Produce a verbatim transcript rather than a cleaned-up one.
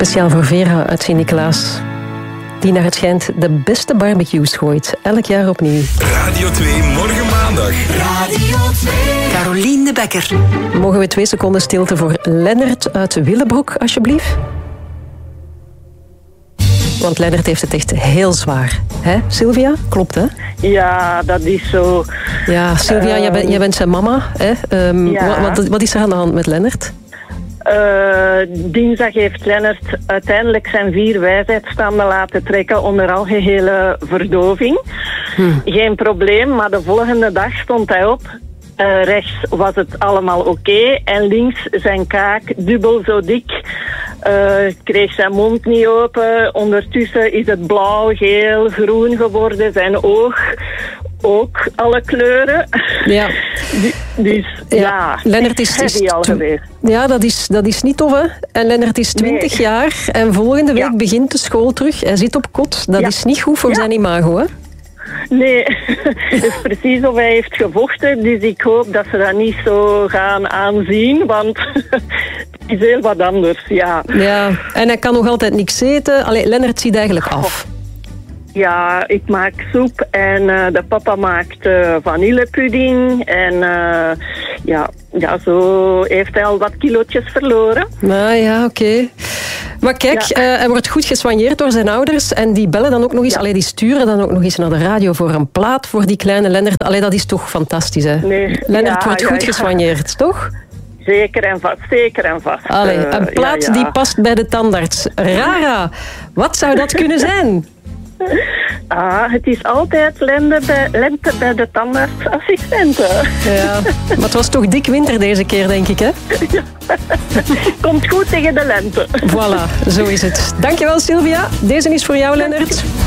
Speciaal voor Vera uit Sint-Nicolaas. Die naar het schijnt de beste barbecues gooit. Elk jaar opnieuw. Radio twee, morgen maandag. Radio twee. Carolien de Bekker. Mogen we twee seconden stilte voor Lennart uit Willebroek, alsjeblieft? Want Lennart heeft het echt heel zwaar. Hè, Sylvia? Klopt, hè? Ja, dat is zo. Ja, Sylvia, um, jij, bent, jij bent zijn mama. Hè? Um, ja. wat, wat is er aan de hand met Lennart? Uh, dinsdag heeft Lennart uiteindelijk zijn vier wijsheidsstanden laten trekken onder algehele verdoving. Hmm. Geen probleem, maar de volgende dag stond hij op. Uh, rechts was het allemaal oké okay, en links zijn kaak dubbel zo dik. Uh, kreeg zijn mond niet open. Ondertussen is het blauw, geel, groen geworden. Zijn oog ook alle kleuren. Ja. Dus ja, ja Lennart is, is al geweest. Ja, dat is, dat is niet tof, hè? En Lennart is twintig nee. jaar en volgende week ja. begint de school terug. Hij zit op kot. Dat ja. is niet goed voor ja. zijn imago, hè? Nee, het is precies of hij heeft gevochten. Dus ik hoop dat ze dat niet zo gaan aanzien, want het is heel wat anders, ja. Ja, en hij kan nog altijd niks eten. Allee, Lennart ziet eigenlijk af. Ja, ik maak soep en uh, de papa maakt uh, vanillepudding. En uh, ja, ja, zo heeft hij al wat kilootjes verloren. Nou ja, oké. Okay. Maar kijk, ja. uh, hij wordt goed gesoigneerd door zijn ouders. En die bellen dan ook nog eens, ja. allee, die sturen dan ook nog eens naar de radio voor een plaat voor die kleine Lennart. Allee, dat is toch fantastisch, hè? Nee. Lennart ja, wordt goed ja, ja. gesoigneerd, toch? Zeker en vast, zeker en vast. Allee, een plaat uh, ja, ja. die past bij de tandarts. Rara, wat zou dat kunnen zijn? Ah, het is altijd lente bij, lente bij de tandartsassistenten. Ja, maar het was toch dik winter deze keer, denk ik, hè? Ja. Komt goed tegen de lente. Voilà, zo is het. Dankjewel, Sylvia. Deze is voor jou, Lennart.